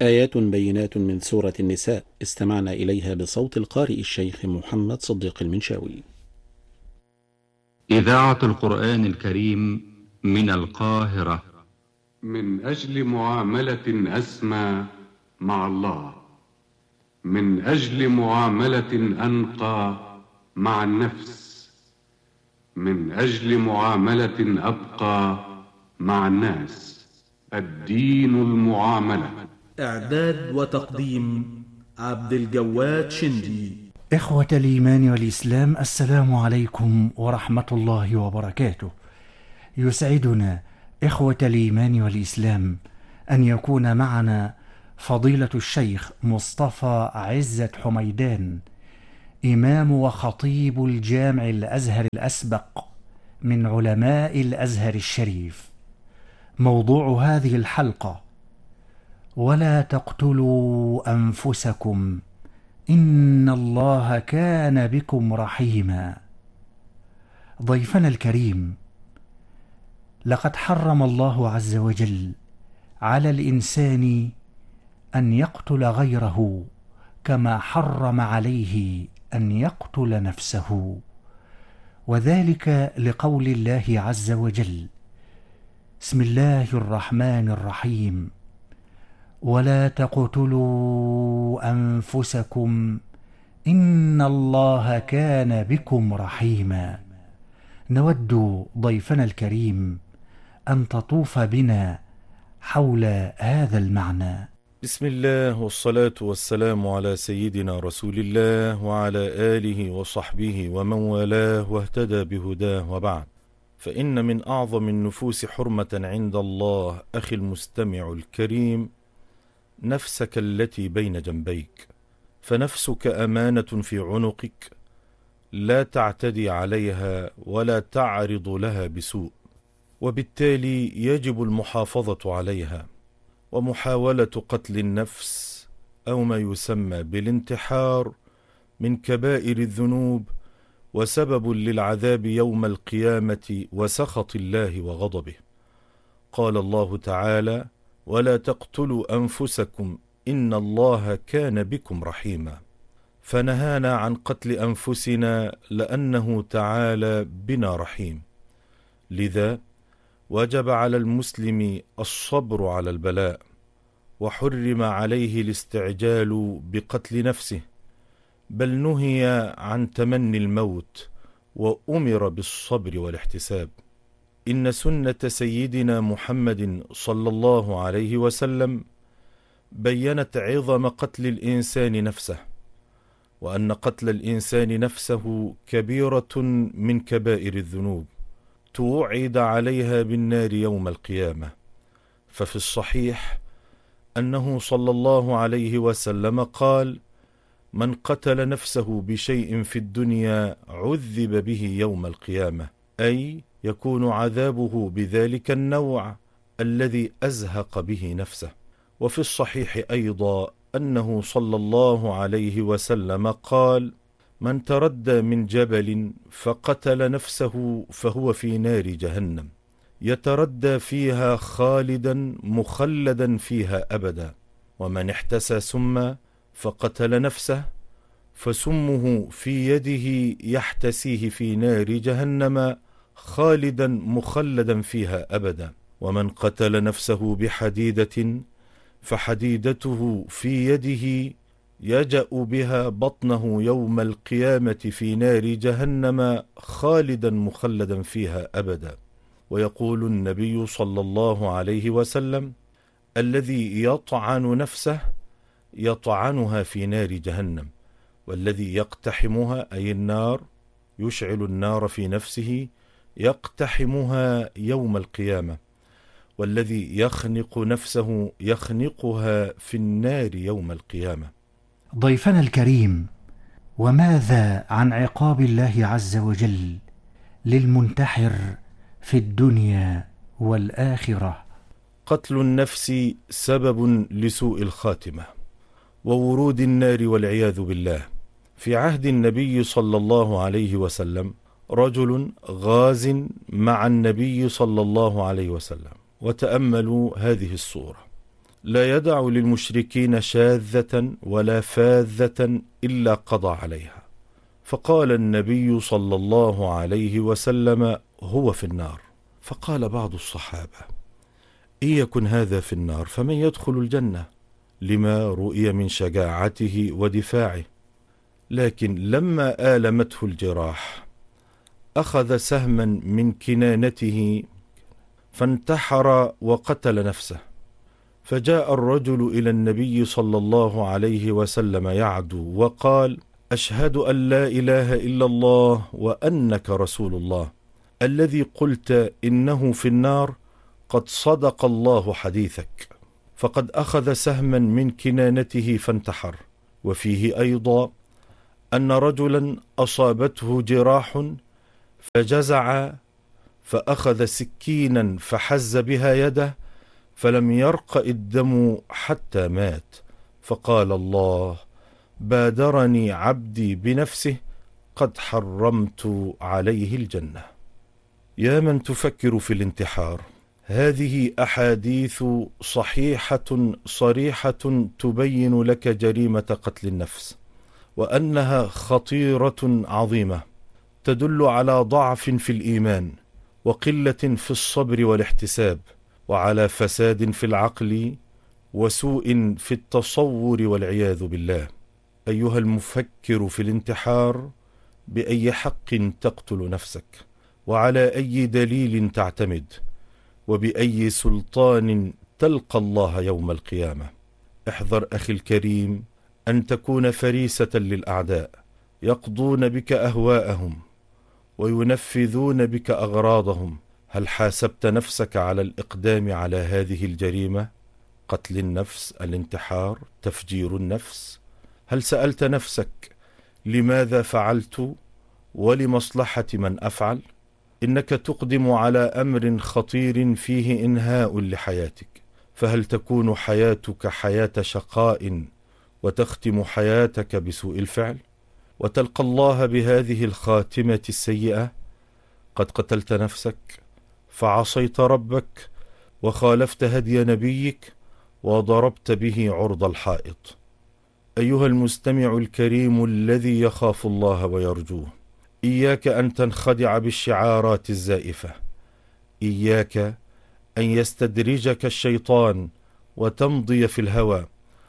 آيات بينات من سورة النساء استمعنا إليها بصوت القارئ الشيخ محمد صديق المنشاوي. إذاعة القرآن الكريم من القاهرة. من أجل معاملة أسمى مع الله، من أجل معاملة أنقى مع النفس، من أجل معاملة أبقى مع الناس. الدين المعاملة. إعداد وتقديم عبد الجواد شندي. إخوة الإيمان والإسلام، السلام عليكم ورحمة الله وبركاته. يسعدنا إخوة الإيمان والإسلام أن يكون معنا فضيلة الشيخ مصطفى عزت حميدان، إمام وخطيب الجامع الأزهر الأسبق من علماء الأزهر الشريف. موضوع هذه الحلقة: ولا تقتلوا أنفسكم إن الله كان بكم رحيما. ضيفنا الكريم، لقد حرم الله عز وجل على الإنسان أن يقتل غيره كما حرم عليه أن يقتل نفسه، وذلك لقول الله عز وجل: بسم الله الرحمن الرحيم: ولا تقتلوا أنفسكم إن الله كان بكم رحيما. نود ضيفنا الكريم أن تطوف بنا حول هذا المعنى. بسم الله والصلاة والسلام على سيدنا رسول الله وعلى آله وصحبه ومن والاه واهتدى بهداه، وبعد، فإن من أعظم النفوس حرمة عند الله أخي المستمع الكريم نفسك التي بين جنبيك، فنفسك أمانة في عنقك، لا تعتدي عليها ولا تعرض لها بسوء، وبالتالي يجب المحافظة عليها. ومحاولة قتل النفس أو ما يسمى بالانتحار من كبائر الذنوب، وسبب للعذاب يوم القيامة وسخط الله وغضبه. قال الله تعالى: ولا تقتلوا أنفسكم إن الله كان بكم رحيما. فنهانا عن قتل أنفسنا لأنه تعالى بنا رحيم. لذا وجب على المسلم الصبر على البلاء، وحرم عليه الاستعجال بقتل نفسه، بل نهي عن تمني الموت وأمر بالصبر والاحتساب. إن سنة سيدنا محمد صلى الله عليه وسلم بيّنت عظم قتل الإنسان نفسه، وأن قتل الإنسان نفسه كبيرة من كبائر الذنوب توعد عليها بالنار يوم القيامة. ففي الصحيح أنه صلى الله عليه وسلم قال: من قتل نفسه بشيء في الدنيا عذب به يوم القيامة، أي يكون عذابه بذلك النوع الذي أزهق به نفسه. وفي الصحيح أيضا أنه صلى الله عليه وسلم قال: من تردى من جبل فقتل نفسه فهو في نار جهنم، يتردى فيها خالدا مخلدا فيها أبدا. ومن احتسى سما فقتل نفسه فسمه في يده يحتسيه في نار جهنم خالدا مخلدا فيها أبدا. ومن قتل نفسه بحديدة فحديدته في يده يجأ بها بطنه يوم القيامة في نار جهنم خالدا مخلدا فيها أبدا. ويقول النبي صلى الله عليه وسلم: الذي يطعن نفسه يطعنها في نار جهنم، والذي يقتحمها أي النار، يشعل النار في نفسه يقتحمها يوم القيامة، والذي يخنق نفسه يخنقها في النار يوم القيامة. ضيفنا الكريم، وماذا عن عقاب الله عز وجل للمنتحر في الدنيا والآخرة؟ قتل النفس سبب لسوء الخاتمة وورود النار والعياذ بالله. في عهد النبي صلى الله عليه وسلم رجل غاز مع النبي صلى الله عليه وسلم، وتأملوا هذه الصورة: لا يدع للمشركين شاذة ولا فاذة إلا قضى عليها. فقال النبي صلى الله عليه وسلم: هو في النار. فقال بعض الصحابة: إن يكن هذا في النار فمن يدخل الجنة؟ لما رؤي من شجاعته ودفاعه. لكن لما آلمته الجراح أخذ سهما من كنانته فانتحر وقتل نفسه. فجاء الرجل إلى النبي صلى الله عليه وسلم يعدو وقال: أشهد أن لا إله إلا الله وأنك رسول الله، الذي قلت إنه في النار قد صدق الله حديثك. فقد أخذ سهما من كنانته فانتحر. وفيه أيضا أن رجلا أصابته جراح فجزع فأخذ سكينا فحز بها يده فلم يرق الدم حتى مات، فقال الله: بادرني عبدي بنفسه قد حرمت عليه الجنة. يا من تفكر في الانتحار، هذه أحاديث صحيحة صريحة تبين لك جريمة قتل النفس، وأنها خطيرة عظيمة تدل على ضعف في الإيمان وقلة في الصبر والاحتساب، وعلى فساد في العقل وسوء في التصور والعياذ بالله. أيها المفكر في الانتحار، بأي حق تقتل نفسك؟ وعلى أي دليل تعتمد؟ وبأي سلطان تلقى الله يوم القيامة؟ احذر أخي الكريم أن تكون فريسة للأعداء يقضون بك أهواءهم وينفذون بك أغراضهم. هل حاسبت نفسك على الإقدام على هذه الجريمة؟ قتل النفس، الانتحار، تفجير النفس. هل سألت نفسك لماذا فعلت ولمصلحة من أفعل؟ إنك تقدم على أمر خطير فيه إنهاء لحياتك، فهل تكون حياتك حياة شقاء وتختم حياتك بسوء الفعل وتلقى الله بهذه الخاتمة السيئة؟ قد قتلت نفسك فعصيت ربك وخالفت هدي نبيك وضربت به عرض الحائط. أيها المستمع الكريم الذي يخاف الله ويرجوه، إياك أن تنخدع بالشعارات الزائفة، إياك أن يستدرجك الشيطان وتمضي في الهوى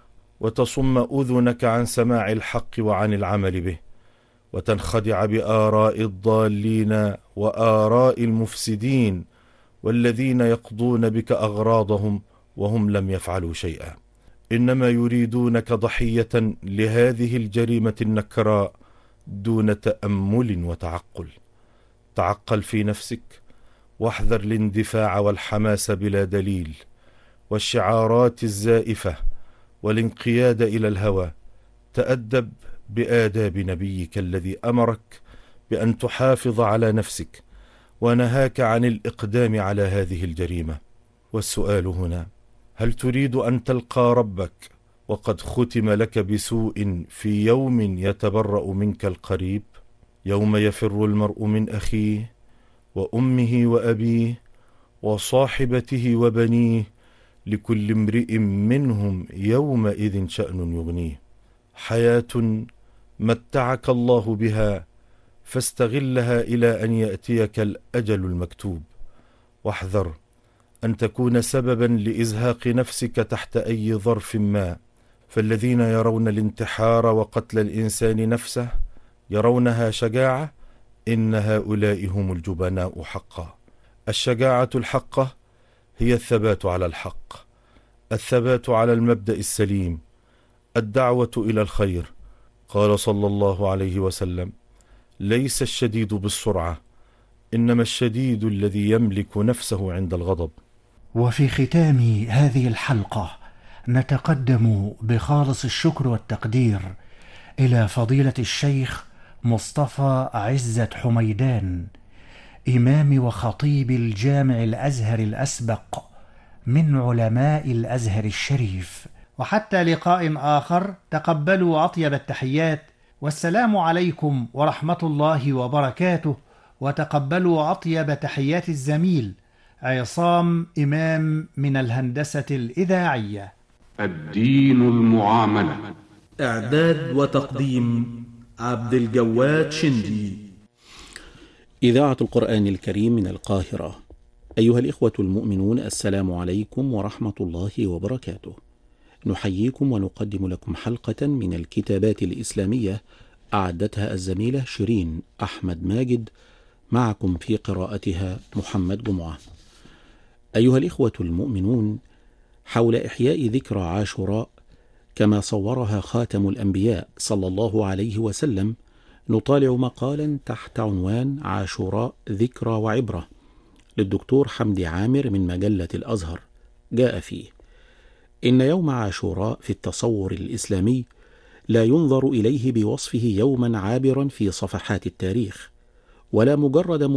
وتصم أذنك عن سماع الحق وعن العمل به، وتنخدع بآراء الضالين وآراء المفسدين والذين يقضون بك أغراضهم وهم لم يفعلوا شيئا، إنما يريدونك ضحية لهذه الجريمة النكراء دون تأمل وتعقل. تعقل في نفسك واحذر الاندفاع والحماس بلا دليل والشعارات الزائفة والانقياد إلى الهوى. تأدب بآداب نبيك الذي أمرك بأن تحافظ على نفسك ونهاك عن الإقدام على هذه الجريمة. والسؤال هنا: هل تريد أن تلقى ربك وقد ختم لك بسوء في يوم يتبرأ منك القريب، يوم يفر المرء من أخيه وأمه وأبيه وصاحبته وبنيه لكل امرئ منهم يومئذ شأن يغنيه؟ حياة متعك الله بها فاستغلها إلى أن يأتيك الأجل المكتوب، واحذر أن تكون سببا لإزهاق نفسك تحت أي ظرف ما، فالذين يرون الانتحار وقتل الإنسان نفسه يرونها شجاعة، إن هؤلاء هم الجبناء حقا. الشجاعة الحقة هي الثبات على الحق، الثبات على المبدأ السليم، الدعوة إلى الخير. قال صلى الله عليه وسلم: ليس الشديد بالسرعة، إنما الشديد الذي يملك نفسه عند الغضب. وفي ختام هذه الحلقة نتقدم بخالص الشكر والتقدير إلى فضيلة الشيخ مصطفى عزت حميدان، إمام وخطيب الجامع الأزهر الأسبق من علماء الأزهر الشريف. وحتى لقاء آخر، تقبلوا أطيب التحيات، والسلام عليكم ورحمة الله وبركاته. وتقبلوا أطيب تحيات الزميل عصام إمام من الهندسة الإذاعية. الدين المعاملة. إعداد وتقديم عبد الجواد شندي. إذاعة القرآن الكريم من القاهرة. أيها الإخوة المؤمنون، السلام عليكم ورحمة الله وبركاته. نحييكم ونقدم لكم حلقة من الكتابات الإسلامية أعدتها الزميلة شيرين أحمد ماجد، معكم في قراءتها محمد جمعة. أيها الإخوة المؤمنون، حول إحياء ذكرى عاشوراء كما صورها خاتم الأنبياء صلى الله عليه وسلم، نطالع مقالا تحت عنوان عاشوراء ذكرى وعبرة للدكتور حمدي عامر من مجلة الأزهر. جاء فيه: إن يوم عاشوراء في التصور الإسلامي لا ينظر إليه بوصفه يوما عابرا في صفحات التاريخ، ولا مجرد